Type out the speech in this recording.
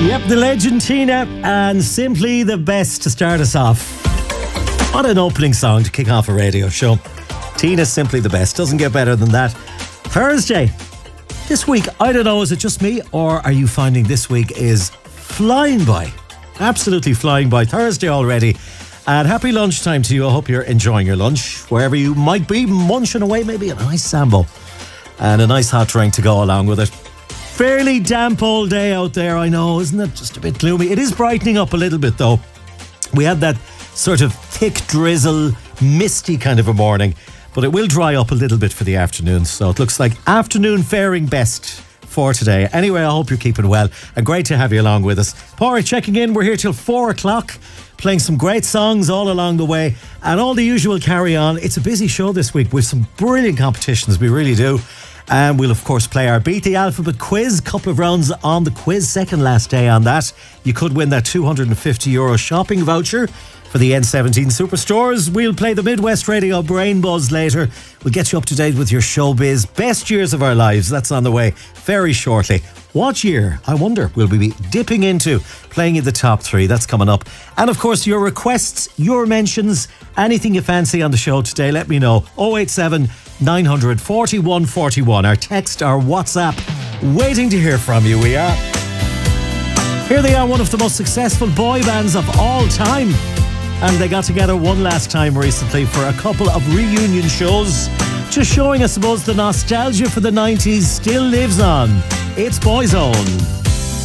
Yep, the legend Tina, and Simply the Best to start us off. What an opening song to kick off a radio show. Tina, Simply the Best. Doesn't get better than that. Thursday. This week, I don't know, is it just me, or are you finding this week is flying by? Absolutely flying by. Thursday already. And happy lunchtime to you. I hope you're enjoying your lunch, wherever you might be, munching away, maybe a nice sambo and a nice hot drink to go along with it. Fairly damp all day out there, I know, isn't it? Just a bit gloomy. It is brightening up a little bit, though. We had that sort of thick drizzle, misty kind of a morning, but it will dry up a little bit for the afternoon. So it looks like afternoon faring best for today. Anyway, I hope you're keeping well, and great to have you along with us. Porrick checking in. We're here till 4 o'clock, playing some great songs all along the way, and all the usual carry on. It's a busy show this week with some brilliant competitions, we really do. And we'll of course play our Beat the Alphabet quiz. Couple of rounds on the quiz, second last day on that. You could win that €250 shopping voucher for the N17 Superstores. We'll play the Midwest Radio Brain Buzz later. We'll get you up to date with your showbiz best years of our lives. That's on the way very shortly. What year, I wonder, will we be dipping into playing in the top 3? That's coming up. And of course, your requests, your mentions, anything you fancy on the show today, let me know. 087 900 4141. Our text, our WhatsApp, waiting to hear from you. We are. Here they are, one of the most successful boy bands of all time. And they got together one last time recently for a couple of reunion shows. Just showing, I suppose, the nostalgia for the 90s still lives on. It's Boyzone.